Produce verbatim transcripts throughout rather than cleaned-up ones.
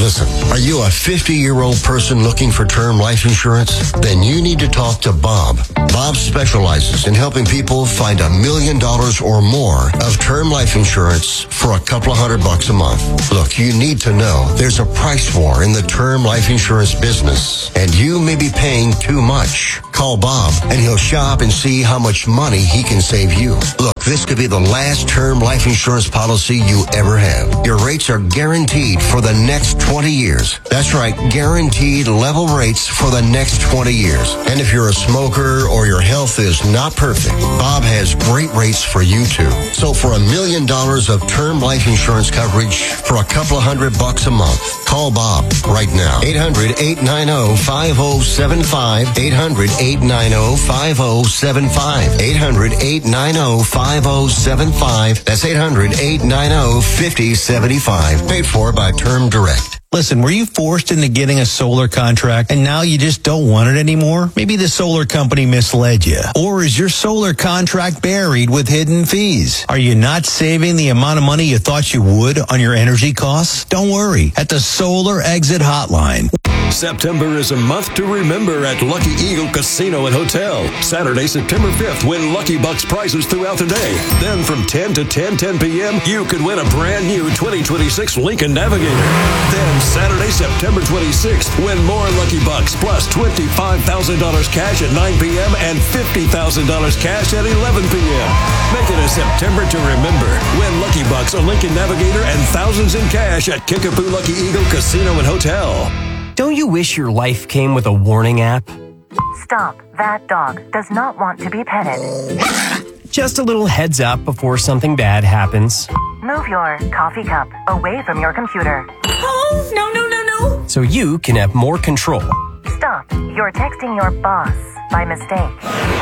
Listen, are you a fifty-year-old person looking for term life insurance? Then you need to talk to Bob. Bob specializes in helping people find a million dollars or more of term life insurance for a couple of hundred bucks a month. Look, you need to know there's a price war in the term life insurance business, and you may be paying too much. Call Bob, and he'll shop and see how much money he can save you. Look, this could be the last term life insurance policy you ever have. Your rates are guaranteed for the next twenty years. That's right, guaranteed level rates for the next twenty years. And if you're a smoker or your health is not perfect, Bob has great rates for you too. So for a million dollars of term life insurance coverage for a couple of hundred bucks a month, call Bob right now. eight hundred, eight nine zero, five zero seven five. eight hundred, eight nine zero, five zero seven five. eight hundred, eight nine zero, five zero seven five. That's eight hundred, eight nine zero, five zero seven five. Paid for by Term Direct. Listen, were you forced into getting a solar contract and now you just don't want it anymore? Maybe the solar company misled you. Or is your solar contract buried with hidden fees? Are you not saving the amount of money you thought you would on your energy costs? Don't worry. At the Solar Exit Hotline. September is a month to remember at Lucky Eagle Casino and Hotel. Saturday, September fifth, win Lucky Bucks prizes throughout the day. Then from ten to ten ten p.m., you could win a brand new twenty twenty-six Lincoln Navigator. Then Saturday, September twenty-sixth, win more Lucky Bucks plus twenty-five thousand dollars cash at nine p.m. and fifty thousand dollars cash at eleven p.m. Make it a September to remember. Win Lucky Bucks, a Lincoln Navigator, and thousands in cash at Kickapoo Lucky Eagle Casino and Hotel. Don't you wish your life came with a warning app? Stop. That dog does not want to be petted. Just a little heads up before something bad happens. Move your coffee cup away from your computer. Oh, no, no, no, no. So you can have more control. Stop. You're texting your boss by mistake.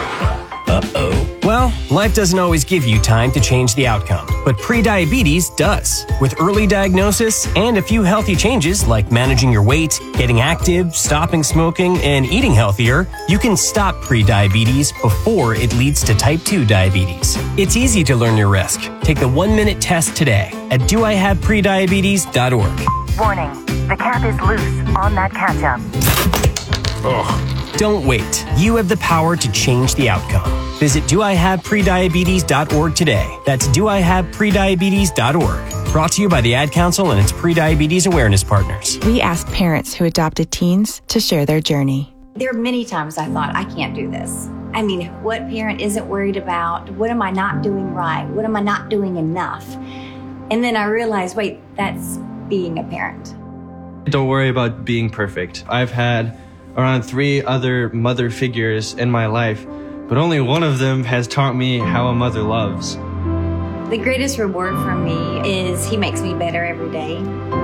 Uh-oh. Well, life doesn't always give you time to change the outcome, but prediabetes does. With early diagnosis and a few healthy changes like managing your weight, getting active, stopping smoking, and eating healthier, you can stop prediabetes before it leads to type two diabetes. It's easy to learn your risk. Take the one-minute test today at do I have prediabetes dot org. Warning, the cap is loose on that ketchup. Ugh. Don't wait. You have the power to change the outcome. Visit do I have prediabetes dot org today. That's do I have prediabetes dot org. Brought to you by the Ad Council and its prediabetes awareness partners. We asked parents who adopted teens to share their journey. There are many times I thought, I can't do this. I mean, what parent isn't worried about? What am I not doing right? What am I not doing enough? And then I realized, wait, that's being a parent. Don't worry about being perfect. I've had around three other mother figures in my life, but only one of them has taught me how a mother loves. The greatest reward for me is he makes me better every day.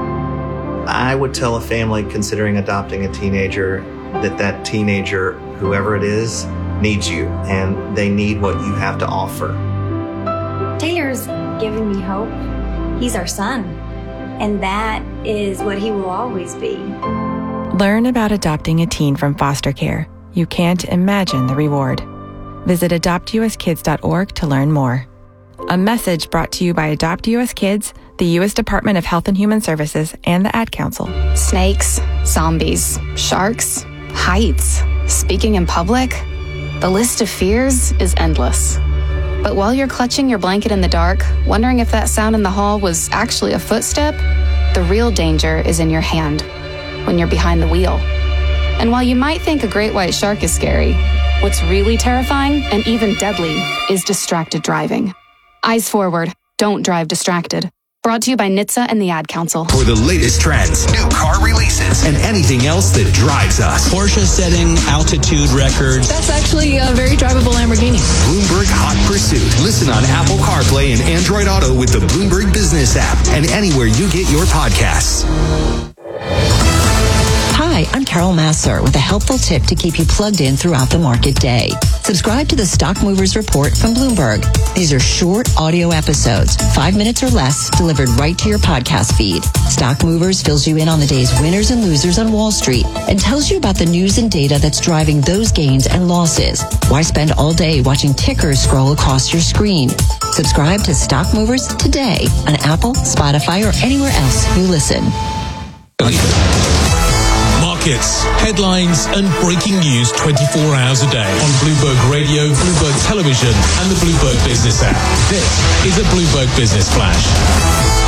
I would tell a family considering adopting a teenager that that teenager, whoever it is, needs you, and they need what you have to offer. Taylor's giving me hope. He's our son, and that is what he will always be. Learn about adopting a teen from foster care. You can't imagine the reward. Visit adopt u s kids dot org to learn more. A message brought to you by Adopt U S Kids, the U S Department of Health and Human Services, and the Ad Council. Snakes, zombies, sharks, heights, speaking in public. The list of fears is endless. But while you're clutching your blanket in the dark, wondering if that sound in the hall was actually a footstep, the real danger is in your hand when you're behind the wheel. And while you might think a great white shark is scary, what's really terrifying and even deadly is distracted driving. Eyes forward. Don't drive distracted. Brought to you by N H T S A and the Ad Council. For the latest trends, new car releases, and anything else that drives us. Porsche setting altitude records. That's actually a very drivable Lamborghini. Bloomberg Hot Pursuit. Listen on Apple CarPlay and Android Auto with the Bloomberg Business app and anywhere you get your podcasts. Hi, I'm Carol Masser with a helpful tip to keep you plugged in throughout the market day. Subscribe to the Stock Movers Report from Bloomberg. These are short audio episodes, five minutes or less, delivered right to your podcast feed. Stock Movers fills you in on the day's winners and losers on Wall Street and tells you about the news and data that's driving those gains and losses. Why spend all day watching tickers scroll across your screen? Subscribe to Stock Movers today on Apple, Spotify, or anywhere else you listen. Markets, headlines and breaking news twenty-four hours a day on Bloomberg Radio, Bloomberg Television and the Bloomberg Business app. This is a Bloomberg Business Flash.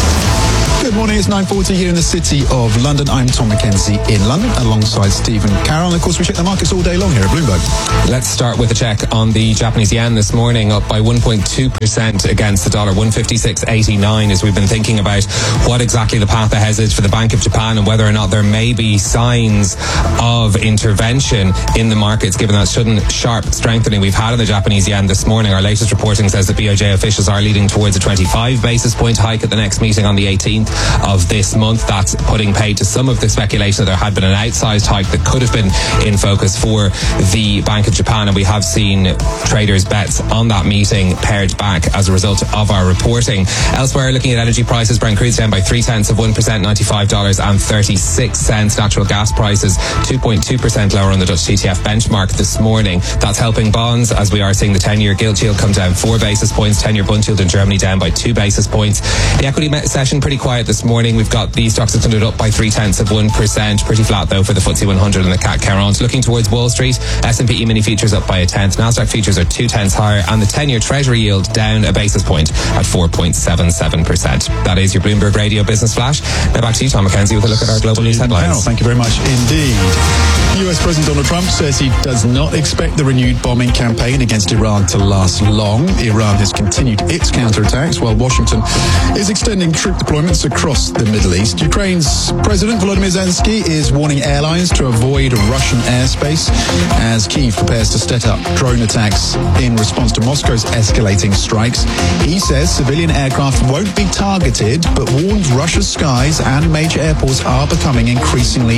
Good morning, it's nine forty here in the city of London. I'm Tom Mackenzie in London alongside Stephen Carroll. And of course, we check the markets all day long here at Bloomberg. Let's start with a check on the Japanese yen this morning, up by one point two percent against the dollar, one fifty-six eighty-nine, as we've been thinking about what exactly the path ahead is for the Bank of Japan and whether or not there may be signs of intervention in the markets, given that sudden sharp strengthening we've had in the Japanese yen this morning. Our latest reporting says that B O J officials are leading towards a twenty-five basis point hike at the next meeting on the eighteenth of this month. That's putting paid to some of the speculation that there had been an outsized hike that could have been in focus for the Bank of Japan, and we have seen traders' bets on that meeting pared back as a result of our reporting. Elsewhere, looking at energy prices, Brent crude's down by three tenths of one percent, ninety-five dollars and thirty-six cents. Natural gas prices two point two percent lower on the Dutch T T F benchmark this morning. That's helping bonds, as we are seeing the ten-year gilt yield come down four basis points, ten-year bund yield in Germany down by two basis points. The equity session pretty quiet this morning. We've got the stocks extended up by three tenths of one percent. Pretty flat though for the F T S E one hundred and the C A C quarante. Looking towards Wall Street, S and P E mini futures up by a tenth. Nasdaq futures are two tenths higher, and the ten-year Treasury yield down a basis point at four point seven seven percent. That is your Bloomberg Radio Business Flash. Now back to you, Tom Mackenzie, with a look at our global news headlines. Well, thank you very much indeed. U S President Donald Trump says he does not expect the renewed bombing campaign against Iran to last long. Iran has continued its counterattacks while Washington is extending troop deployments across the Middle East. Ukraine's President Volodymyr Zelensky is warning airlines to avoid Russian airspace as Kyiv prepares to set up drone attacks in response to Moscow's escalating strikes. He says civilian aircraft won't be targeted, but warns Russia's skies and major airports are becoming increasingly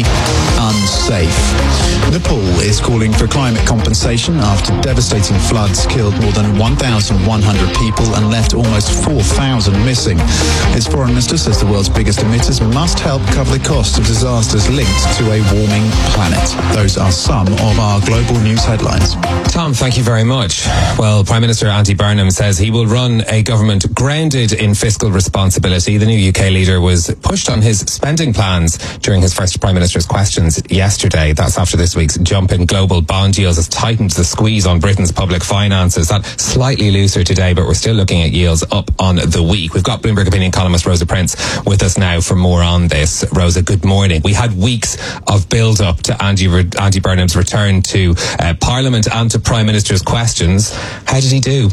unsafe. Nepal is calling for climate compensation after devastating floods killed more than one thousand one hundred people and left almost four thousand missing. Its foreign minister says the world's biggest emitters must help cover the cost of disasters linked to a warming planet. Those are some of our global news headlines. Tom, thank you very much. Well, Prime Minister Andy Burnham says he will run a government grounded in fiscal responsibility. The new U K leader was pushed on his spending plans during his first Prime Minister's questions yesterday. That's after this week's jump in global bond yields has tightened the squeeze on Britain's public finances. That slightly looser today, but we're still looking at yields up on the week. We've got Bloomberg opinion columnist Rosa Prince with us now for more on this. Rosa, good morning. We had weeks of build-up to Andy, Andy Burnham's return to uh, Parliament and to Prime Minister's questions. How did he do?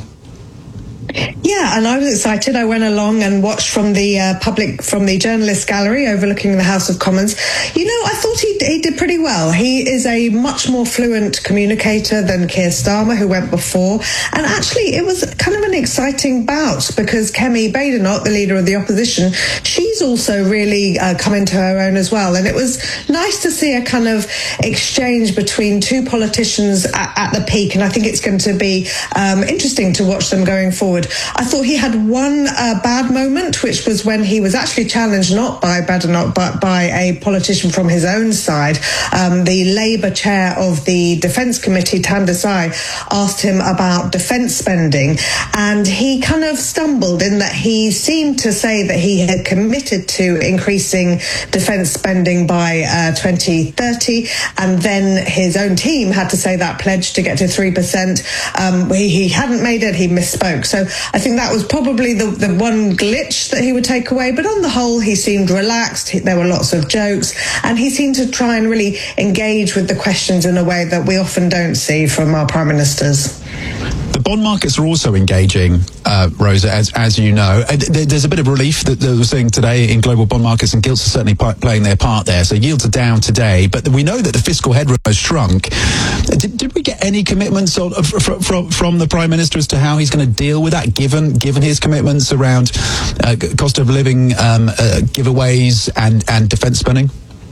Yeah, and I was excited. I went along and watched from the uh, public, from the journalist gallery overlooking the House of Commons. You know, I thought he, he did pretty well. He is a much more fluent communicator than Keir Starmer, who went before. And actually, it was kind of an exciting bout because Kemi Badenoch, the leader of the opposition, she's also really uh, come into her own as well. And it was nice to see a kind of exchange between two politicians at, at the peak. And I think it's going to be um, interesting to watch them going forward. I thought he had one uh, bad moment, which was when he was actually challenged not by Badenoch, but by a politician from his own side. Um, the Labour chair of the Defence Committee, Tan Desai, asked him about defence spending, and he kind of stumbled in that he seemed to say that he had committed to increasing defence spending by uh, twenty thirty, and then his own team had to say that pledge to get to three percent. Um, he, he hadn't made it, he misspoke. So I think that was probably the, the one glitch that he would take away. But on the whole, he seemed relaxed. He, there were lots of jokes, and he seemed to try and really engage with the questions in a way that we often don't see from our prime ministers. The bond markets are also engaging, uh, Rosa, as as you know. There's a bit of relief that we're seeing today in global bond markets, and gilts are certainly playing their part there. So yields are down today, but we know that the fiscal headroom has shrunk. Did, did we get any commitments on, from, from, from the Prime Minister as to how he's going to deal with that, given given his commitments around uh, cost of living um, uh, giveaways and, and defence spending?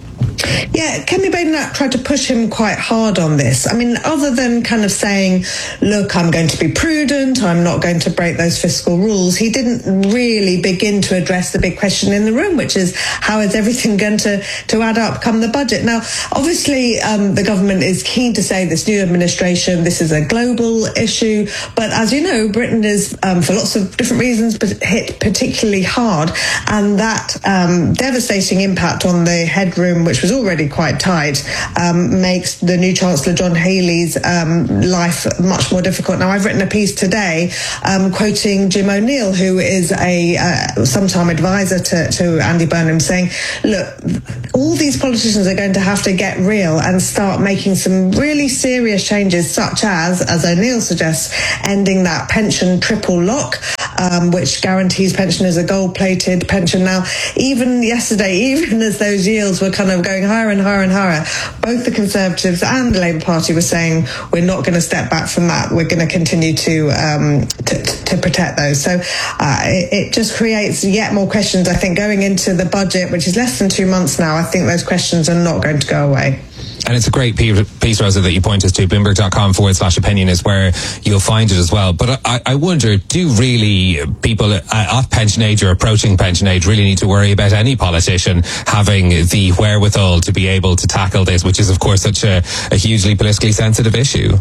Yeah, Kemi Badenoch tried to push him quite hard on this. I mean, other than kind of saying, look, I'm going to be prudent, I'm not going to break those fiscal rules, he didn't really begin to address the big question in the room, which is how is everything going to, to add up come the budget? Now, obviously, um, the government is keen to say this new administration, this is a global issue, but as you know, Britain is, um, for lots of different reasons, but hit particularly hard, and that um, devastating impact on the headroom, which was already quite tight, um, makes the new Chancellor John Healey's um, life much more difficult. Now, I've written a piece today um, quoting Jim O'Neill, who is a uh, sometime advisor to, to Andy Burnham, saying, look, all these politicians are going to have to get real and start making some really serious changes, such as, as O'Neill suggests, ending that pension triple lock, um, which guarantees pensioners a gold-plated pension. Now, even yesterday, even as those yields were kind of going higher and higher and higher, both the Conservatives and the Labour Party were saying, we're not going to step back from that. We're going to continue to um, to, to protect those. So uh, it, it just creates yet more questions, I think, going into the budget, which is less than two months now. I think those questions are not going to go away. And it's a great piece, Rosa, that you point us to. Bloomberg.com forward slash opinion is where you'll find it as well. But I, I wonder, do really people at pension age or approaching pension age really need to worry about any politician having the wherewithal to be able to tackle this, which is, of course, such a, a hugely politically sensitive issue?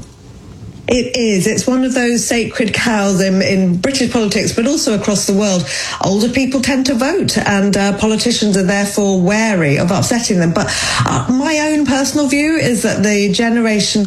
It is. It's one of those sacred cows in, in British politics, but also across the world. Older people tend to vote, and uh, politicians are therefore wary of upsetting them. But uh, my own personal view is that the generation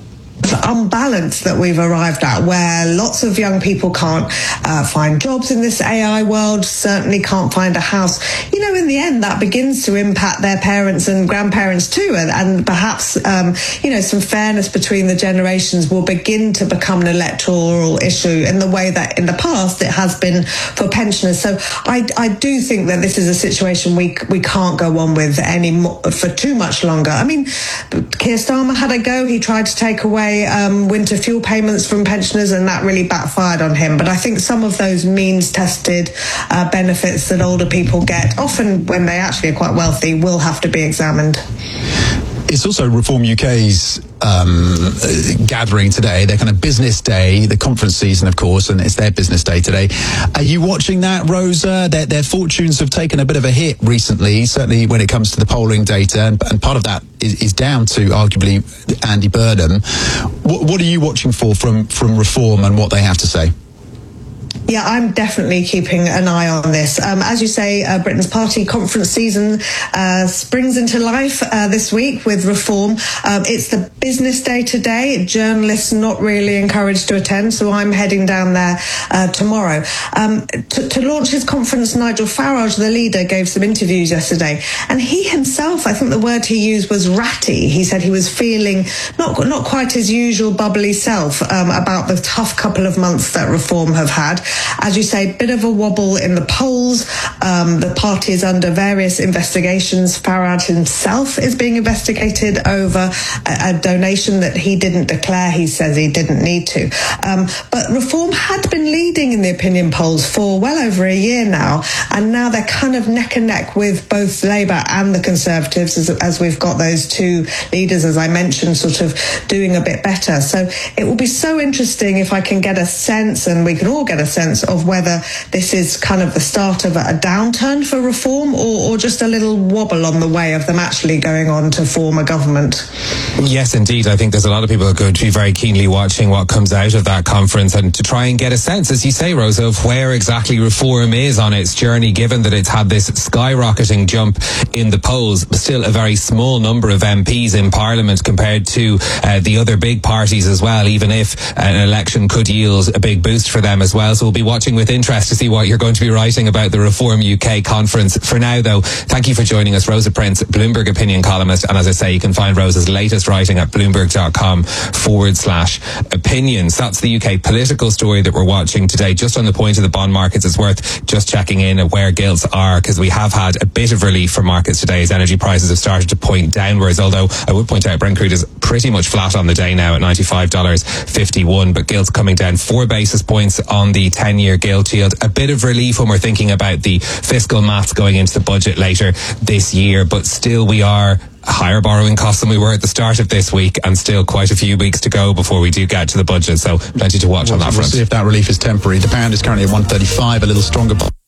unbalance that we've arrived at, where lots of young people can't uh, find jobs in this A I world, certainly can't find a house. You know, in the end, that begins to impact their parents and grandparents too, and, and perhaps, um, you know, some fairness between the generations will begin to become an electoral issue in the way that in the past it has been for pensioners. So I, I do think that this is a situation we we can't go on with any more, for too much longer. I mean, Keir Starmer had a go. He tried to take away Um, winter fuel payments from pensioners, and that really backfired on him. But I think some of those means-tested uh, benefits that older people get, often when they actually are quite wealthy, will have to be examined. It's also Reform U K's um, gathering today, their kind of business day, the conference season, of course, and it's their business day today. Are you watching that, Rosa? Their, their fortunes have taken a bit of a hit recently, certainly when it comes to the polling data, and, and part of that is, is down to arguably Andy Burnham. What, what are you watching for from, from Reform and what they have to say? Yeah, I'm definitely keeping an eye on this. Um, as you say, uh, Britain's party conference season uh, springs into life uh, this week with Reform. Um, it's the business day today. Journalists not really encouraged to attend, so I'm heading down there uh, tomorrow. Um, to, to launch his conference, Nigel Farage, the leader, gave some interviews yesterday, and he himself, I think the word he used was ratty. He said he was feeling not not quite his usual bubbly self um, about the tough couple of months that Reform have had. As you say, bit of a wobble in the polls. Um, the party is under various investigations. Farage himself is being investigated over a, a donation that he didn't declare. He says he didn't need to. Um, but Reform had been leading in the opinion polls for well over a year now, and now they're kind of neck and neck with both Labour and the Conservatives, as, as we've got those two leaders, as I mentioned, sort of doing a bit better. So it will be so interesting if I can get a sense, and we can all get a sense of whether this is kind of the start of a downturn for Reform, or, or just a little wobble on the way of them actually going on to form a government. Yes, indeed. I think there's a lot of people who are going to be very keenly watching what comes out of that conference, and to try and get a sense, as you say, Rosa, of where exactly Reform is on its journey, given that it's had this skyrocketing jump in the polls, but still a very small number of M Ps in Parliament compared to uh, the other big parties as well, even if an election could yield a big boost for them as well. So we'll be watching with interest to see what you're going to be writing about the Reform U K conference. For now, though, thank you for joining us, Rosa Prince, Bloomberg opinion columnist. And as I say, you can find Rosa's latest writing at bloomberg.com forward slash opinions. That's the U K political story that we're watching today. Just on the point of the bond markets, it's worth just checking in at where gilts are, because we have had a bit of relief for markets today as energy prices have started to point downwards. Although I would point out Brent crude is pretty much flat on the day now at ninety-five dollars fifty-one, but gilts coming down four basis points on the ten-year gilt yield. A bit of relief when we're thinking about the fiscal maths going into the budget later this year, but still we are higher borrowing costs than we were at the start of this week, and still quite a few weeks to go before we do get to the budget. So plenty to watch We'll, on that we'll front. see if that relief is temporary. The pound is currently at one thirty-five, a little stronger.